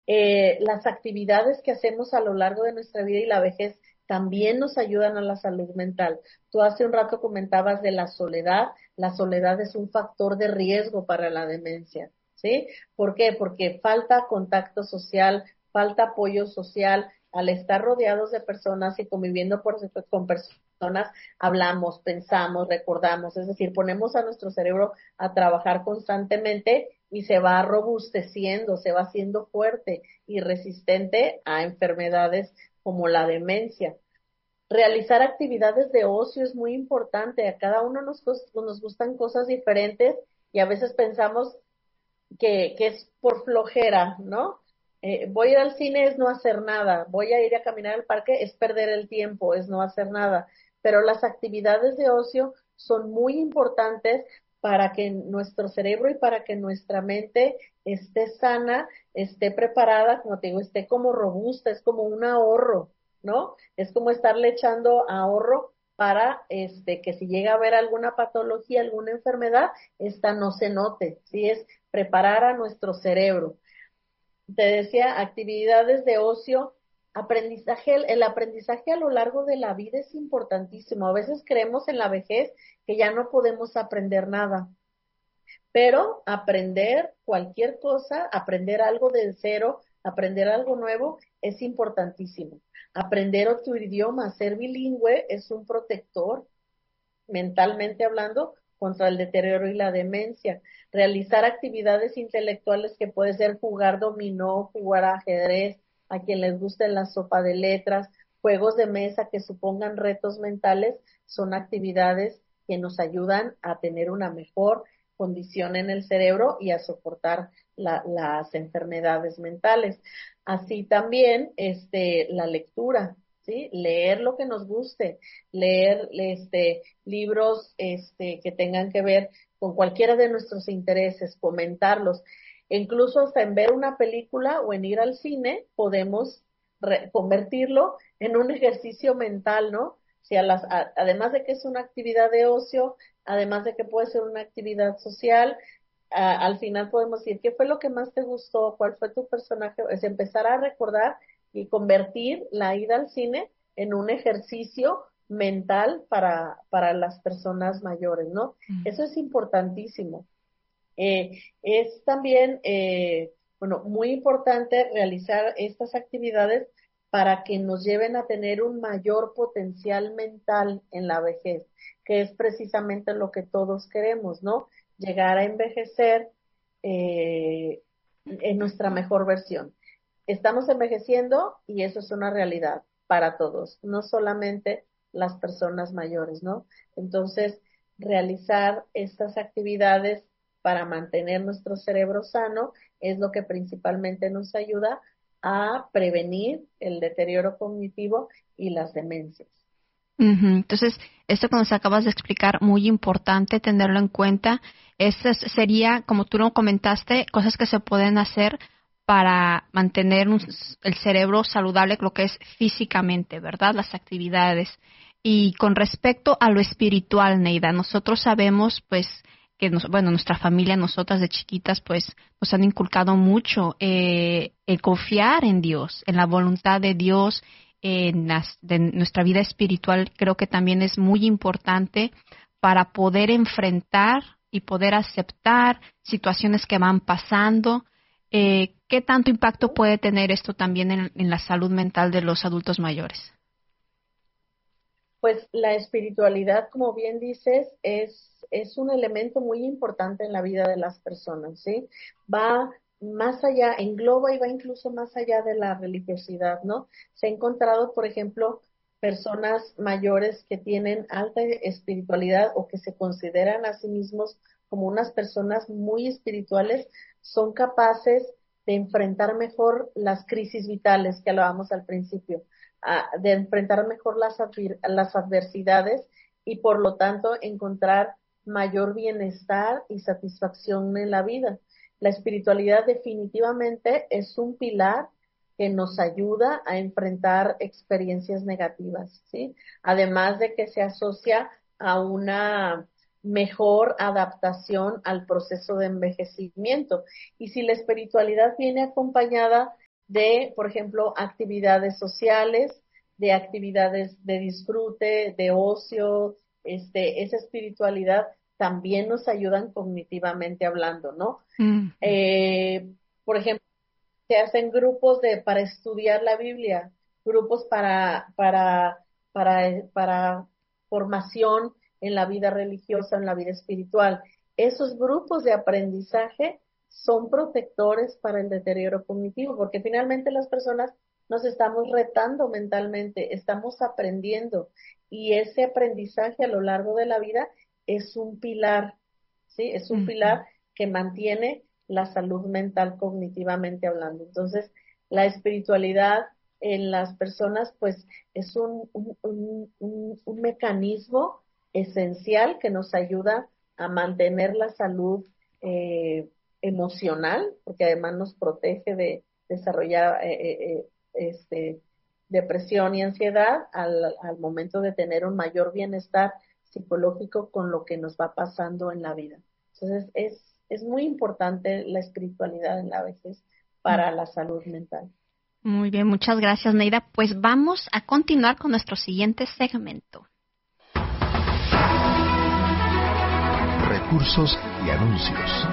Las actividades que hacemos a lo largo de nuestra vida y la vejez también nos ayudan a la salud mental. Tú hace un rato comentabas de la soledad. La soledad es un factor de riesgo para la demencia, ¿sí? ¿Por qué? Porque falta contacto social, falta apoyo social. Al estar rodeados de personas y conviviendo con personas, hablamos, pensamos, recordamos, es decir, ponemos a nuestro cerebro a trabajar constantemente y se va robusteciendo, se va haciendo fuerte y resistente a enfermedades como la demencia. Realizar actividades de ocio es muy importante. A cada uno nos gustan cosas diferentes y a veces pensamos que es por flojera, ¿no? Voy a ir al cine es no hacer nada, voy a ir a caminar al parque es perder el tiempo, es no hacer nada. Pero las actividades de ocio son muy importantes para que nuestro cerebro y para que nuestra mente esté sana, esté preparada, como te digo, esté como robusta, es como un ahorro, ¿no? Es como estarle echando ahorro para que si llega a haber alguna patología, alguna enfermedad, esta no se note, ¿sí? Es preparar a nuestro cerebro. Te decía, actividades de ocio, aprendizaje, el aprendizaje a lo largo de la vida es importantísimo. A veces creemos en la vejez que ya no podemos aprender nada, pero aprender cualquier cosa, aprender algo de cero, aprender algo nuevo es importantísimo. Aprender otro idioma, ser bilingüe es un protector mentalmente hablando, contra el deterioro y la demencia. Realizar actividades intelectuales que puede ser jugar dominó, jugar ajedrez, a quien les guste la sopa de letras, juegos de mesa que supongan retos mentales, son actividades que nos ayudan a tener una mejor condición en el cerebro y a soportar las enfermedades mentales. Así también, la lectura, ¿sí? Leer lo que nos guste, leer, libros, que tengan que ver con cualquiera de nuestros intereses, comentarlos. E incluso hasta en ver una película o en ir al cine, podemos convertirlo en un ejercicio mental, ¿no? Si además de que es una actividad de ocio, además de que puede ser una actividad social, al final podemos decir, ¿qué fue lo que más te gustó? ¿Cuál fue tu personaje? Es empezar a recordar y convertir la ida al cine en un ejercicio mental para las personas mayores, ¿no? Eso es importantísimo. Es también, bueno, muy importante realizar estas actividades para que nos lleven a tener un mayor potencial mental en la vejez, que es precisamente lo que todos queremos, ¿no? Llegar a envejecer en nuestra mejor versión. Estamos envejeciendo y eso es una realidad para todos, no solamente las personas mayores, ¿no? Entonces, realizar estas actividades para mantener nuestro cerebro sano es lo que principalmente nos ayuda a prevenir el deterioro cognitivo y las demencias. Entonces, esto que nos acabas de explicar, muy importante tenerlo en cuenta. Eso sería, como tú lo comentaste, cosas que se pueden hacer para mantener el cerebro saludable, lo que es físicamente, ¿verdad? Las actividades. Y con respecto a lo espiritual, Neida, nosotros sabemos, pues, que nuestra familia, nosotras de chiquitas, pues, nos han inculcado mucho el confiar en Dios, en la voluntad de Dios, de nuestra vida espiritual. Creo que también es muy importante para poder enfrentar y poder aceptar situaciones que van pasando. ¿Qué tanto impacto puede tener esto también en la salud mental de los adultos mayores? Pues la espiritualidad, como bien dices, es un elemento muy importante en la vida de las personas, ¿sí? Va más allá, engloba y va incluso más allá de la religiosidad, ¿no? Se ha encontrado, por ejemplo, personas mayores que tienen alta espiritualidad o que se consideran a sí mismos como unas personas muy espirituales, son capaces de enfrentar mejor las crisis vitales que hablábamos al principio, de enfrentar mejor las adversidades y por lo tanto encontrar mayor bienestar y satisfacción en la vida. La espiritualidad definitivamente es un pilar que nos ayuda a enfrentar experiencias negativas, ¿sí? Además de que se asocia a una mejor adaptación al proceso de envejecimiento. Y si la espiritualidad viene acompañada de, por ejemplo, actividades sociales, de actividades de disfrute, de ocio, esa espiritualidad también nos ayudan cognitivamente hablando, ¿no? Por ejemplo, se hacen grupos para estudiar la Biblia, grupos para formación en la vida religiosa, en la vida espiritual. Esos grupos de aprendizaje son protectores para el deterioro cognitivo, porque finalmente las personas nos estamos retando mentalmente, estamos aprendiendo, y ese aprendizaje a lo largo de la vida es un pilar, ¿sí? Es un pilar que mantiene la salud mental cognitivamente hablando. Entonces, la espiritualidad en las personas, pues, es un mecanismo esencial que nos ayuda a mantener la salud emocional, porque además nos protege de desarrollar depresión y ansiedad al momento de tener un mayor bienestar psicológico con lo que nos va pasando en la vida. Entonces, es muy importante la espiritualidad en la vejez para la salud mental. Muy bien, muchas gracias, Neida. Pues vamos a continuar con nuestro siguiente segmento. Recursos y anuncios.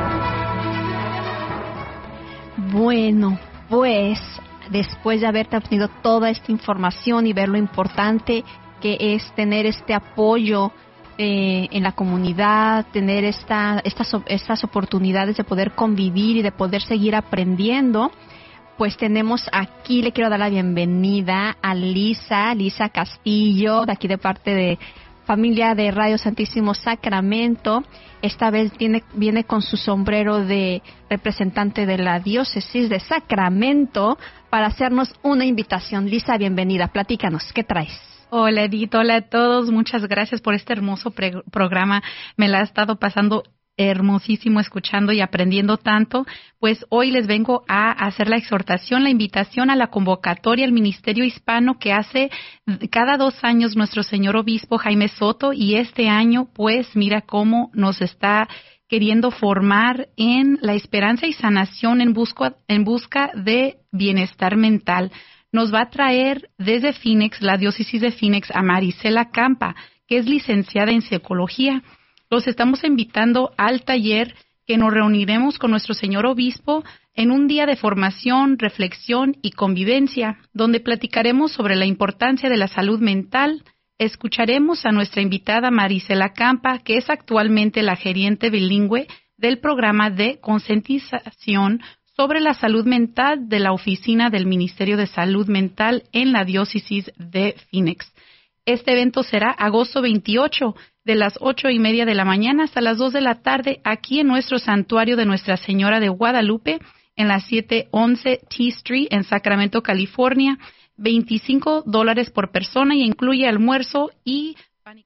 Bueno, pues después de haberte obtenido toda esta información y ver lo importante que es tener este apoyo en la comunidad, tener estas oportunidades de poder convivir y de poder seguir aprendiendo, pues tenemos aquí, le quiero dar la bienvenida a Lisa Castillo, de aquí de parte de familia de Radio Santísimo Sacramento. Esta vez viene con su sombrero de representante de la diócesis de Sacramento para hacernos una invitación. Lisa, bienvenida, platícanos, ¿qué traes? Hola Edith, hola a todos, muchas gracias por este hermoso programa, me la he estado pasando hermosísimo escuchando y aprendiendo tanto. Pues hoy les vengo a hacer la exhortación, la invitación a la convocatoria al Ministerio Hispano que hace cada 2 años nuestro señor obispo Jaime Soto, y este año pues mira cómo nos está queriendo formar en la esperanza y sanación en busca de bienestar mental. Nos va a traer desde Phoenix, la diócesis de Phoenix, a Marisela Campa, que es licenciada en psicología. Los estamos invitando al taller que nos reuniremos con nuestro señor obispo en un día de formación, reflexión y convivencia, donde platicaremos sobre la importancia de la salud mental. Escucharemos a nuestra invitada Marisela Campa, que es actualmente la gerente bilingüe del programa de concientización sobre la salud mental de la Oficina del Ministerio de Salud Mental en la diócesis de Phoenix. Este evento será agosto 28, de las 8:30 de la mañana hasta las 2 de la tarde, aquí en nuestro santuario de Nuestra Señora de Guadalupe, en la 711 T Street, en Sacramento, California. $25 por persona y incluye almuerzo y pan.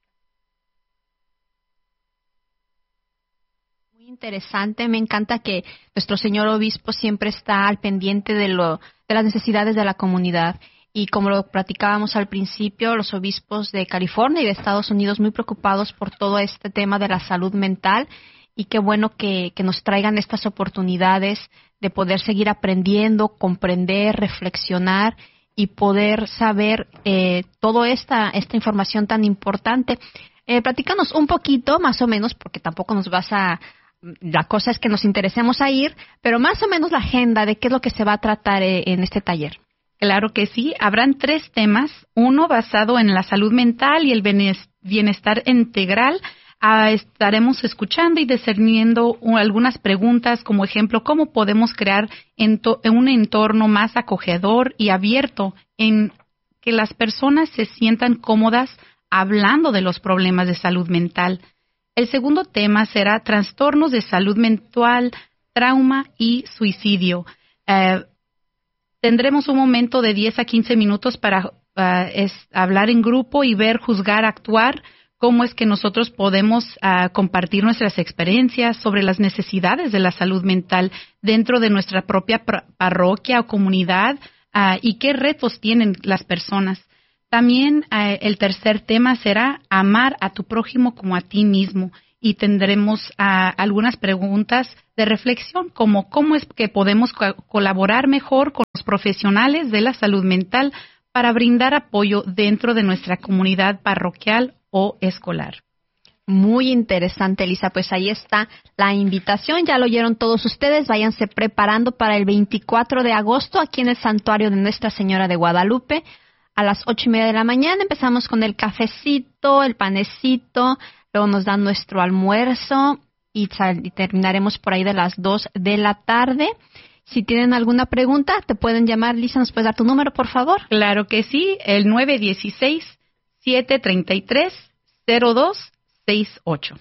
Muy interesante, me encanta que nuestro señor obispo siempre está al pendiente de las necesidades de la comunidad. Y como lo platicábamos al principio, los obispos de California y de Estados Unidos muy preocupados por todo este tema de la salud mental, y qué bueno que nos traigan estas oportunidades de poder seguir aprendiendo, comprender, reflexionar y poder saber toda esta información tan importante. Platícanos un poquito, más o menos, porque tampoco la cosa es que nos interesemos a ir, pero más o menos la agenda de qué es lo que se va a tratar en este taller. Claro que sí, habrán 3 temas, uno basado en la salud mental y el bienestar integral. Estaremos escuchando y discerniendo algunas preguntas, como ejemplo, cómo podemos crear un entorno más acogedor y abierto en que las personas se sientan cómodas hablando de los problemas de salud mental. El segundo tema será trastornos de salud mental, trauma y suicidio. Tendremos un momento de 10 a 15 minutos para hablar en grupo y ver, juzgar, actuar, cómo es que nosotros podemos compartir nuestras experiencias sobre las necesidades de la salud mental dentro de nuestra propia parroquia o comunidad y qué retos tienen las personas. También el tercer tema será amar a tu prójimo como a ti mismo, y tendremos algunas preguntas de reflexión, como cómo es que podemos colaborar mejor con los profesionales de la salud mental para brindar apoyo dentro de nuestra comunidad parroquial o escolar. Muy interesante, Elisa. Pues ahí está la invitación. Ya lo oyeron todos ustedes. Váyanse preparando para el 24 de agosto aquí en el Santuario de Nuestra Señora de Guadalupe. A las 8:30 de la mañana empezamos con el cafecito, el panecito. Luego nos dan nuestro almuerzo y terminaremos por ahí de las 2 de la tarde. Si tienen alguna pregunta, te pueden llamar. Lisa, ¿nos puedes dar tu número, por favor? Claro que sí, el 916-733-0268.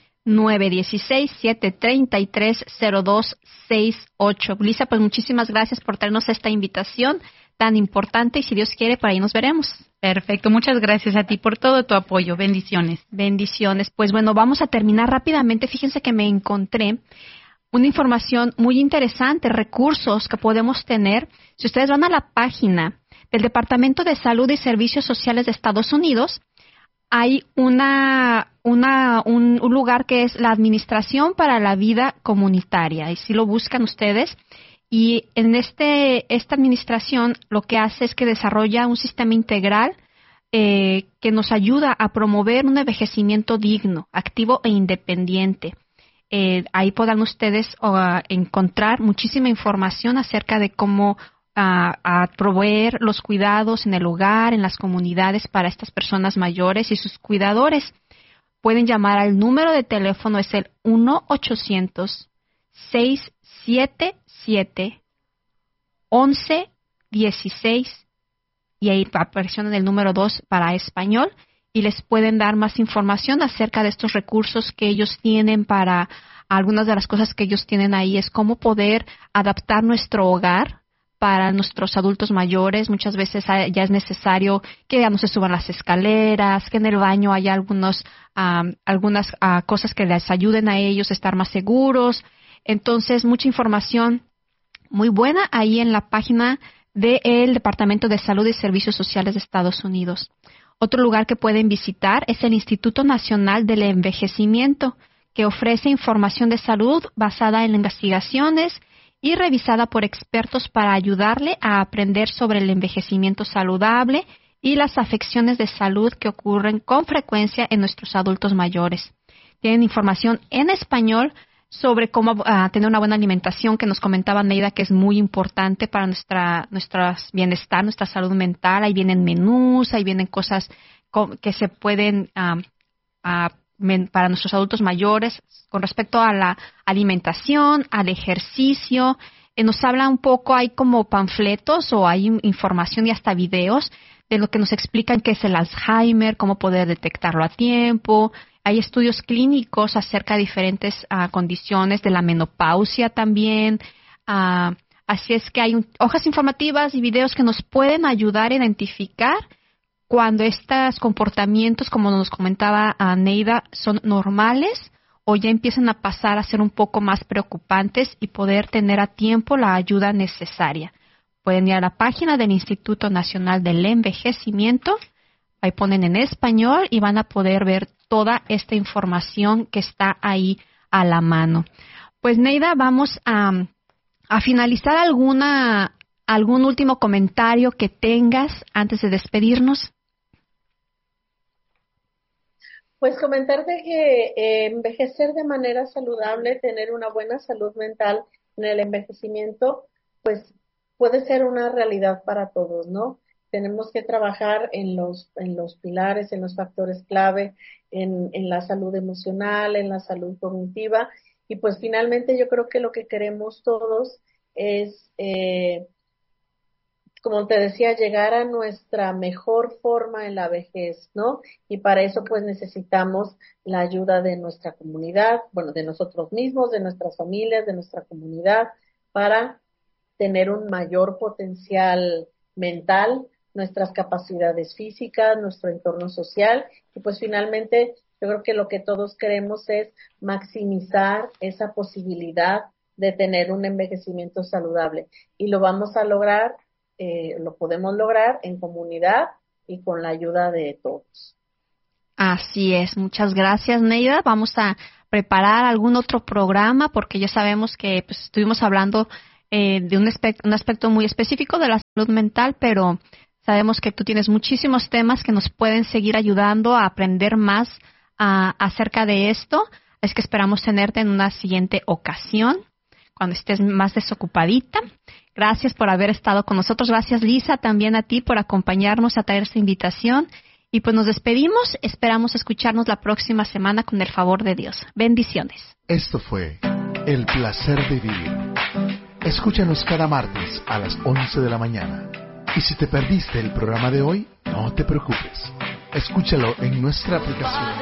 916-733-0268. Lisa, pues muchísimas gracias por traernos esta invitación tan importante y si Dios quiere, por ahí nos veremos. Perfecto, muchas gracias a ti por todo tu apoyo. Bendiciones. Bendiciones. Pues bueno, vamos a terminar rápidamente. Fíjense que me encontré una información muy interesante, recursos que podemos tener. Si ustedes van a la página del Departamento de Salud y Servicios Sociales de Estados Unidos, hay un lugar que es la Administración para la Vida Comunitaria. Y si lo buscan ustedes, y en esta administración lo que hace es que desarrolla un sistema integral que nos ayuda a promover un envejecimiento digno, activo e independiente. Ahí podrán ustedes encontrar muchísima información acerca de cómo a proveer los cuidados en el hogar, en las comunidades para estas personas mayores y sus cuidadores. Pueden llamar al número de teléfono, es el 1-800-677-1116 y ahí presionan el número 2 para español y les pueden dar más información acerca de estos recursos que ellos tienen para algunas de las cosas que ellos tienen ahí es cómo poder adaptar nuestro hogar para nuestros adultos mayores. Muchas veces ya es necesario que ya no se suban las escaleras, que en el baño haya algunas cosas que les ayuden a ellos a estar más seguros. Entonces, mucha información muy buena ahí en la página del Departamento de Salud y Servicios Sociales de Estados Unidos. Otro lugar que pueden visitar es el Instituto Nacional del Envejecimiento, que ofrece información de salud basada en investigaciones y revisada por expertos para ayudarle a aprender sobre el envejecimiento saludable y las afecciones de salud que ocurren con frecuencia en nuestros adultos mayores. Tienen información en español sobre cómo tener una buena alimentación, que nos comentaba Neida, que es muy importante para nuestro bienestar, nuestra salud mental. Ahí vienen menús, ahí vienen cosas que se pueden para nuestros adultos mayores con respecto a la alimentación, al ejercicio. Nos habla un poco, hay como panfletos o hay información y hasta videos de lo que nos explican qué es el Alzheimer, cómo poder detectarlo a tiempo. Hay estudios clínicos acerca de diferentes condiciones, de la menopausia también. Así es que hay hojas informativas y videos que nos pueden ayudar a identificar cuando estos comportamientos, como nos comentaba Neida, son normales o ya empiezan a pasar a ser un poco más preocupantes y poder tener a tiempo la ayuda necesaria. Pueden ir a la página del Instituto Nacional del Envejecimiento, ahí ponen en español y van a poder ver toda esta información que está ahí a la mano. Pues Neida, vamos a finalizar algún último comentario que tengas antes de despedirnos. Pues comentarte que envejecer de manera saludable, tener una buena salud mental en el envejecimiento, pues puede ser una realidad para todos, ¿no? Tenemos que trabajar en los pilares, en los factores clave, en la salud emocional, en la salud cognitiva, y pues finalmente yo creo que lo que queremos todos es, como te decía, llegar a nuestra mejor forma en la vejez, ¿no? Y para eso pues necesitamos la ayuda de nuestra comunidad, bueno, de nosotros mismos, de nuestras familias, de nuestra comunidad, para tener un mayor potencial mental, nuestras capacidades físicas, nuestro entorno social, y pues finalmente yo creo que lo que todos queremos es maximizar esa posibilidad de tener un envejecimiento saludable, y lo vamos a lograr, lo podemos lograr en comunidad y con la ayuda de todos. Así es, muchas gracias, Neida. Vamos a preparar algún otro programa porque ya sabemos que pues, estuvimos hablando de un aspecto muy específico de la salud mental, pero sabemos que tú tienes muchísimos temas que nos pueden seguir ayudando a aprender más acerca de esto. Es que esperamos tenerte en una siguiente ocasión, cuando estés más desocupadita. Gracias por haber estado con nosotros. Gracias, Lisa, también a ti por acompañarnos a traer esta invitación. Y pues nos despedimos. Esperamos escucharnos la próxima semana con el favor de Dios. Bendiciones. Esto fue El Placer de Vivir. Escúchanos cada martes a las 11 de la mañana. Y si te perdiste el programa de hoy, no te preocupes. Escúchalo en nuestra aplicación.